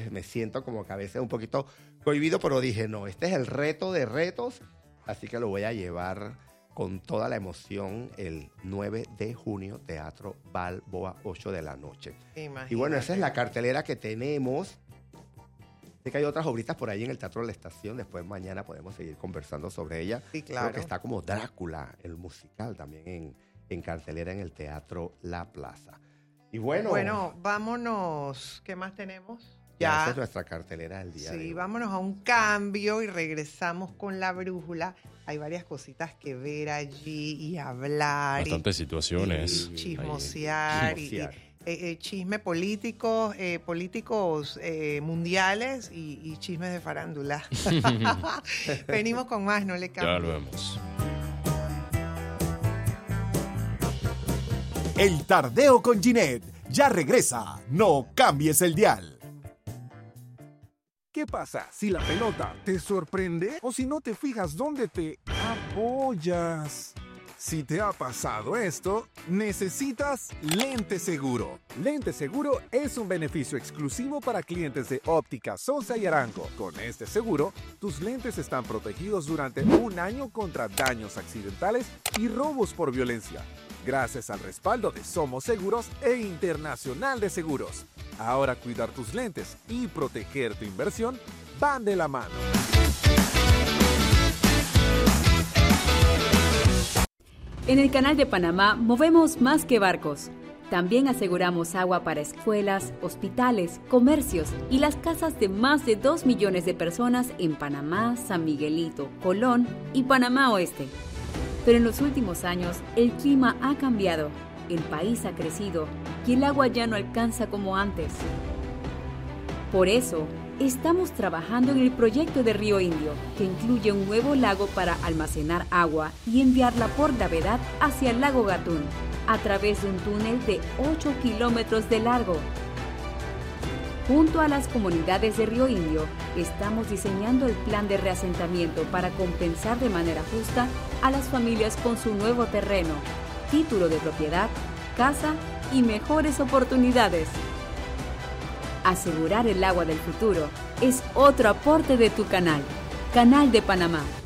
Entonces me siento como que a veces un poquito cohibido, pero dije, no, este es el reto de retos, así que lo voy a llevar con toda la emoción el 9 de junio, Teatro Balboa, 8 de la noche. Imagínate. Y bueno, esa es la cartelera que tenemos. Sé que hay otras obritas por ahí en el Teatro de la Estación. Después mañana podemos seguir conversando sobre ella. Sí, claro. Creo que está como Drácula, el musical, también en cartelera en el Teatro La Plaza. Y Bueno, vámonos. ¿Qué más tenemos? ya esa es nuestra cartelera del día de Sí, hoy. vámonos a un cambio y regresamos con la brújula. Hay varias cositas que ver allí y hablar. Bastantes situaciones. Y chismosear. Y chisme políticos, políticos mundiales y chismes de farándula. Venimos con más, no le cambio. Ya lo vemos. El Tardeo con Ginette ya regresa. No cambies el dial. ¿Qué pasa si la pelota te sorprende o si no te fijas dónde te apoyas? Si te ha pasado esto, necesitas Lente Seguro. Lente Seguro es un beneficio exclusivo para clientes de Óptica Sosa y Arango. Con este seguro, tus lentes están protegidos durante 1 año contra daños accidentales y robos por violencia, gracias al respaldo de Somos Seguros e Internacional de Seguros. Ahora cuidar tus lentes y proteger tu inversión van de la mano. En el Canal de Panamá movemos más que barcos. También aseguramos agua para escuelas, hospitales, comercios y las casas de más de 2 millones de personas en Panamá, San Miguelito, Colón y Panamá Oeste. Pero en los últimos años, el clima ha cambiado, el país ha crecido y el agua ya no alcanza como antes. Por eso, estamos trabajando en el proyecto de Río Indio, que incluye un nuevo lago para almacenar agua y enviarla por gravedad hacia el lago Gatún, a través de un túnel de 8 kilómetros de largo. Junto a las comunidades de Río Indio, estamos diseñando el plan de reasentamiento para compensar de manera justa a las familias con su nuevo terreno, título de propiedad, casa y mejores oportunidades. Asegurar el agua del futuro es otro aporte de tu canal, Canal de Panamá.